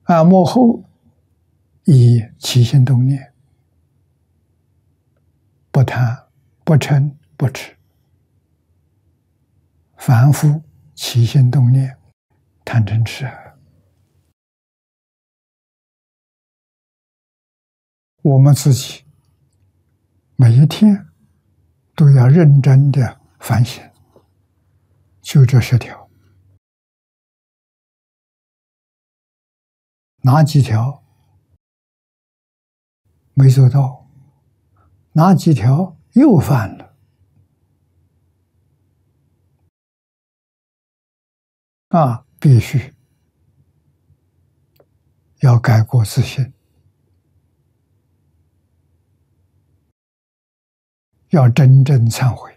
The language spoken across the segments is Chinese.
末后以起心动念，不贪、不嗔、不痴。凡夫起心动念，贪嗔痴。我们自己每一天都要认真的反省，就这10条，哪几条没做到，哪几条又犯了，必须要改过自新，要真正忏悔，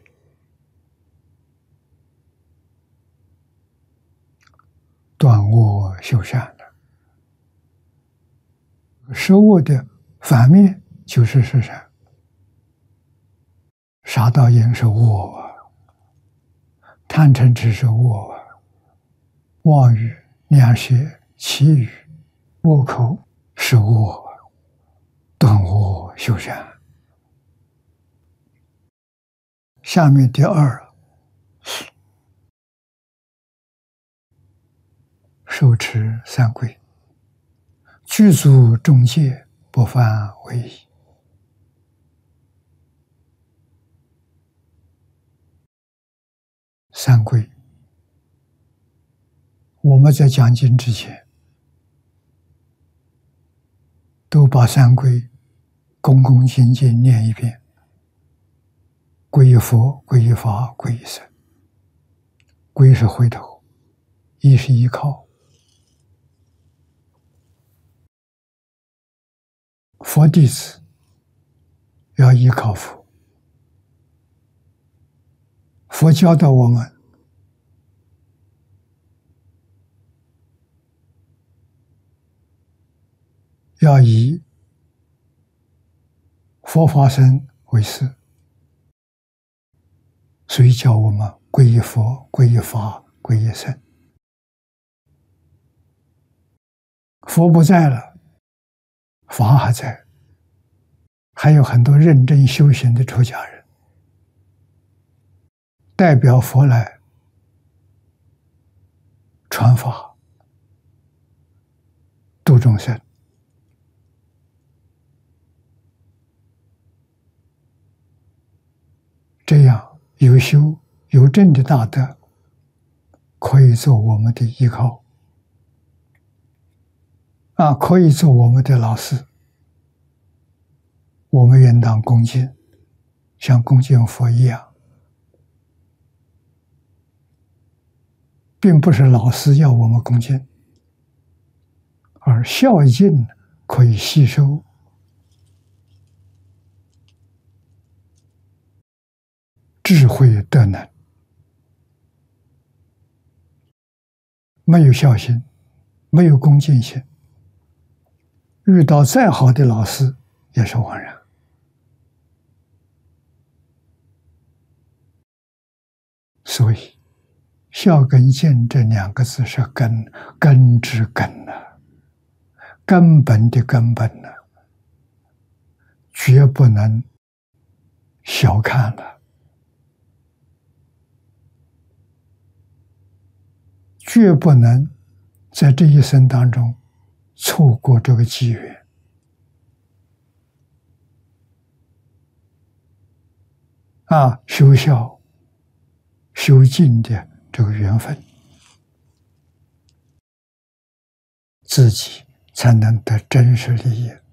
断恶修善的。食恶的反面就是十善，杀盗淫是恶啊，贪嗔痴是恶啊，妄语、两舌、绮语、恶口是恶啊，断恶修善。下面第2，受持三规，具足众戒，不犯违仪。三规，我们在讲经之前，都把三规恭恭敬敬念一遍。皈依佛，皈依法，皈依僧。皈是回头，依是依靠。佛弟子要依靠佛，佛教导我们要以佛法僧为师，所以叫我们皈依佛，皈依法，皈依僧。佛不在了，法还在，还有很多认真修行的出家人，代表佛来传法、度众生。这样有修有正的大德，可以做我们的依靠，可以做我们的老师。我们应当恭敬，像恭敬佛一样，并不是老师要我们恭敬，而孝敬可以吸收智慧德能。没有孝心，没有恭敬心，遇到再好的老师也是枉然。所以孝跟敬这2个字是根之根啊，根本的根本啊，绝不能小看了，绝不能在这一生当中错过这个机缘。修孝修敬的这个缘分，自己才能得真实利益。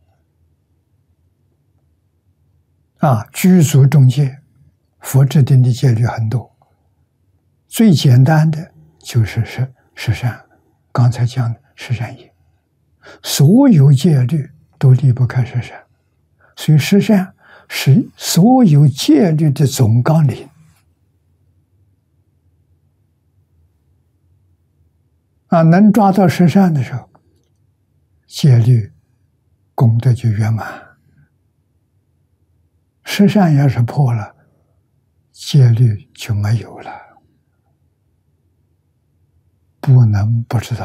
具足众戒，佛制定的戒律很多，最简单的就是十善，刚才讲的十善业，所有戒律都离不开十善，所以十善是所有戒律的总纲领。能抓到十善的时候，戒律功德就圆满。十善要是破了，戒律就没有了。不能不知道。